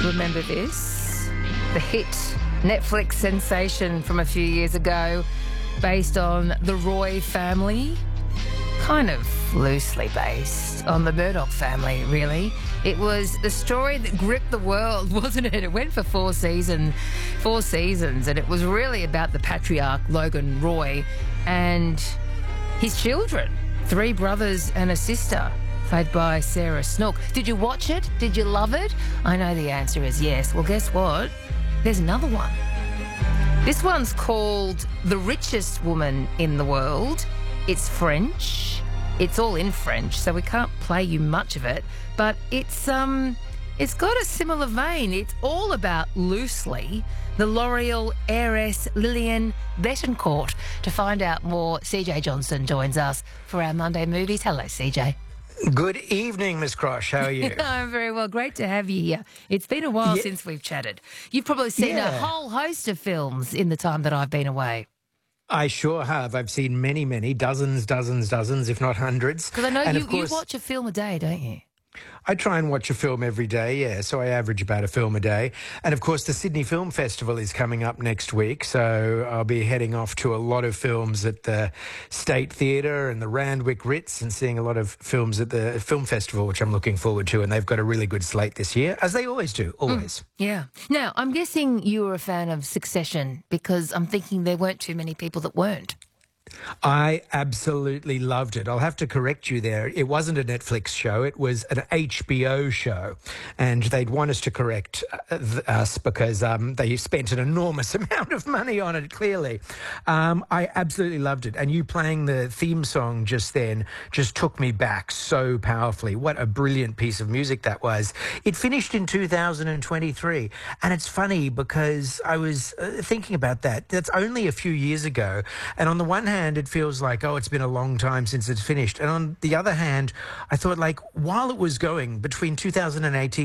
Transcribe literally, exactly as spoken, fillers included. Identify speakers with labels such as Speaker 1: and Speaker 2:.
Speaker 1: Remember this? The hit Netflix sensation from a few years ago, based on the Roy family. Kind of loosely based on the Murdoch family, really. It was the story that gripped the world, wasn't it? It went for four season, four seasons, and it was really about the patriarch, Logan Roy, and his children, three brothers and a sister, played by Sarah Snook. Did you watch it? Did you love it? I know the answer is yes. Well, guess what? There's another one. This one's called The Richest Woman in the World. It's French. It's all in French, so we can't play you much of it. But it's um, it's got a similar vein. It's all about, loosely, the L'Oreal heiress Lillian Bettencourt. To find out more, C J Johnson joins us for our Monday Movies. Hello, C J.
Speaker 2: Good evening, Miss Crosh. How are you?
Speaker 1: I'm very well. Great to have you here. It's been a while
Speaker 2: yeah.
Speaker 1: since we've chatted. You've probably seen
Speaker 2: yeah.
Speaker 1: a whole host of films in the time that I've been away.
Speaker 2: I sure have. I've seen many, many, dozens, dozens, dozens, if not hundreds.
Speaker 1: Because I know
Speaker 2: and
Speaker 1: you,
Speaker 2: of course,
Speaker 1: you watch a film a day, don't you?
Speaker 2: I try and watch a film every day, yeah, so I average about a film a day. And, of course, the Sydney Film Festival is coming up next week, so I'll be heading off to a lot of films at the State Theatre and the Randwick Ritz and seeing a lot of films at the Film Festival, which I'm looking forward to, and they've got a really good slate this year, as they always do, always.
Speaker 1: Mm, yeah. Now, I'm guessing you were a fan of Succession, because I'm thinking there weren't too many people that weren't.
Speaker 2: I absolutely loved it. I'll have to correct you there. It wasn't a Netflix show. It was an H B O show. And they'd want us to correct uh, th- us because um, they spent an enormous amount of money on it, clearly. Um, I absolutely loved it. And you playing the theme song just then just took me back so powerfully. What a brilliant piece of music that was. It finished in two thousand twenty-three. And it's funny because I was uh, thinking about that. That's only a few years ago. And on the one hand, it feels like, oh, it's been a long time since it's finished. And on the other hand, I thought, like, while it was going between two thousand eighteen